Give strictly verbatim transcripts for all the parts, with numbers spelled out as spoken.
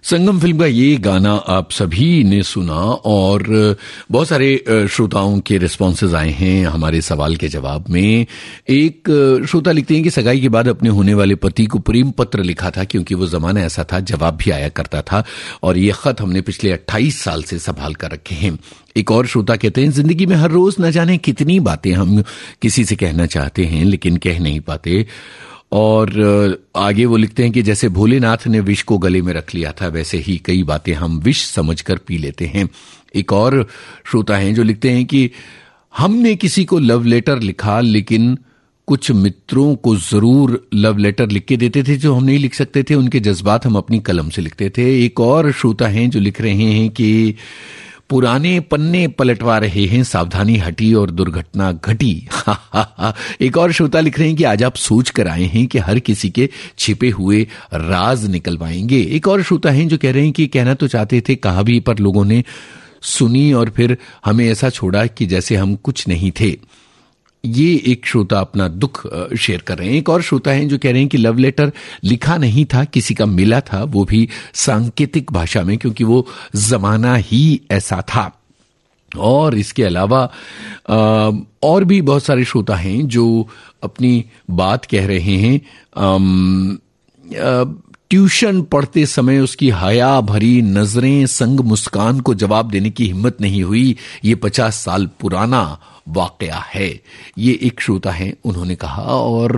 संगम film का ये गाना आप सभी ने सुना और बहुत सारे श्रोताओं के रिस्पॉन्सेज आए हैं हमारे सवाल के जवाब में। एक श्रोता लिखते हैं कि सगाई के बाद अपने होने वाले पति को प्रेम पत्र लिखा था क्योंकि वो जमाना ऐसा था, जवाब भी आया करता था और ये खत हमने पिछले अट्ठाईस साल से संभाल कर रखे हैं। एक और श्रोता कहते हैं जिंदगी में हर रोज न जाने कितनी बातें हम किसी से कहना चाहते हैं लेकिन कह नहीं पाते। और आगे वो लिखते हैं कि जैसे भोलेनाथ ने विष को गले में रख लिया था वैसे ही कई बातें हम विष समझकर पी लेते हैं। एक और श्रोता हैं जो लिखते हैं कि हमने किसी को लव लेटर लिखा लेकिन कुछ मित्रों को जरूर लव लेटर लिख के देते थे जो हम नहीं लिख सकते थे, उनके जज्बात हम अपनी कलम से लिखते थे। एक और श्रोता हैं जो लिख रहे हैं कि पुराने पन्ने पलटवा रहे हैं, सावधानी हटी और दुर्घटना घटी। एक और श्रोता लिख रहे हैं कि आज आप सोच कर आए हैं कि हर किसी के छिपे हुए राज निकलवाएंगे। एक और श्रोता हैं जो कह रहे हैं कि कहना तो चाहते थे, कहा भी, पर लोगों ने सुनी और फिर हमें ऐसा छोड़ा कि जैसे हम कुछ नहीं थे। ये एक श्रोता अपना दुख शेयर कर रहे हैं। एक और श्रोता हैं जो कह रहे हैं कि लव लेटर लिखा नहीं था, किसी का मिला था, वो भी सांकेतिक भाषा में क्योंकि वो जमाना ही ऐसा था। और इसके अलावा और भी बहुत सारे श्रोता हैं जो अपनी बात कह रहे हैं। ट्यूशन पढ़ते समय उसकी हया भरी नजरें संग मुस्कान को जवाब देने की हिम्मत नहीं हुई, ये पचास साल पुराना वाकया है। ये एक श्रोता है, उन्होंने कहा। और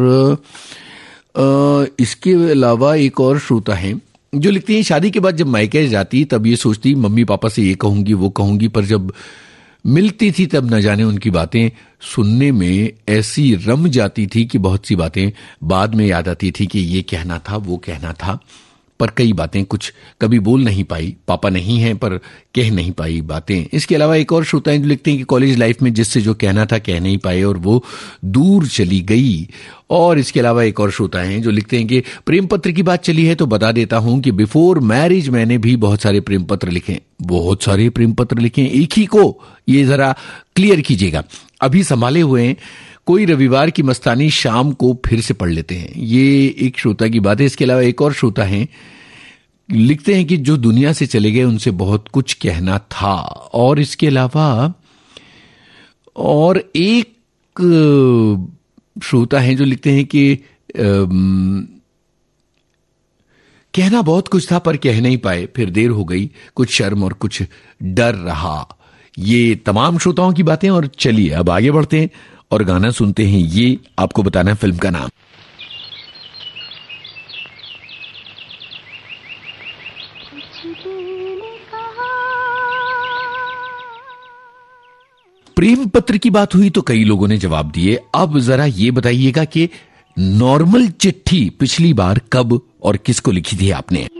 आ, इसके अलावा एक और श्रोता है जो लिखती हैं शादी के बाद जब मायके जाती तब ये सोचती मम्मी पापा से ये कहूंगी वो कहूंगी, पर जब मिलती थी तब न जाने उनकी बातें सुनने में ऐसी रम जाती थी कि बहुत सी बातें बाद में याद आती थी कि ये कहना था वो कहना था, पर कई बातें कुछ कभी बोल नहीं पाई। पापा नहीं हैं पर कह नहीं पाई बातें। इसके अलावा एक और श्रोता जो लिखते हैं कि कॉलेज लाइफ में जिससे जो कहना था कह नहीं पाए और वो दूर चली गई। और इसके अलावा एक और श्रोता हैं जो लिखते हैं कि प्रेम पत्र की बात चली है तो बता देता हूं कि बिफोर मैरिज मैंने भी बहुत सारे प्रेम पत्र लिखे। बहुत सारे प्रेम पत्र लिखे, एक ही को, ये जरा क्लियर कीजिएगा। अभी संभाले हुए हैं, कोई रविवार की मस्तानी शाम को फिर से पढ़ लेते हैं। ये एक श्रोता की बात है। इसके अलावा एक और श्रोता हैं लिखते हैं कि जो दुनिया से चले गए उनसे बहुत कुछ कहना था। और इसके अलावा और एक श्रोता हैं जो लिखते हैं कि अम, कहना बहुत कुछ था पर कह नहीं पाए, फिर देर हो गई, कुछ शर्म और कुछ डर रहा। ये तमाम श्रोताओं की बातें। और चलिए अब आगे बढ़ते हैं और गाना सुनते हैं। ये आपको बताना है फिल्म का नाम। प्रेम पत्र की बात हुई तो कई लोगों ने जवाब दिए। अब जरा ये बताइएगा कि नॉर्मल चिट्ठी पिछली बार कब और किसको लिखी थी आपने?